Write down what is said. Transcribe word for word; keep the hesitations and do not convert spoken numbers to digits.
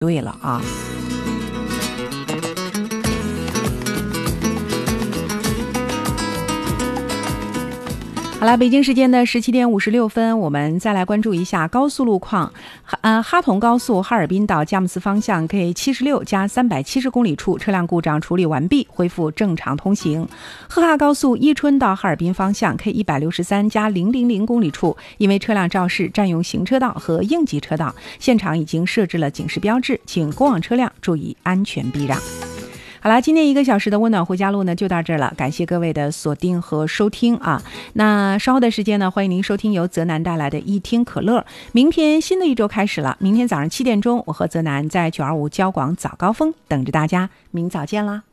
对了啊。好了，北京时间的十七点五十六分，我们再来关注一下高速路况。呃，哈同高速哈尔滨到佳木斯方向 K 七十六加三百七十公里处车辆故障处理完毕，恢复正常通行。赫哈高速伊春到哈尔滨方向 K 一百六十三加零零零公里处，因为车辆肇事占用行车道和应急车道，现场已经设置了警示标志，请过往车辆注意安全避让。好了，今天一个小时的温暖回家路呢就到这儿了，感谢各位的锁定和收听啊。那稍后的时间呢，欢迎您收听由泽南带来的一听可乐。明天新的一周开始了，明天早上七点钟，我和泽南在九二五交广早高峰等着大家，明早见啦。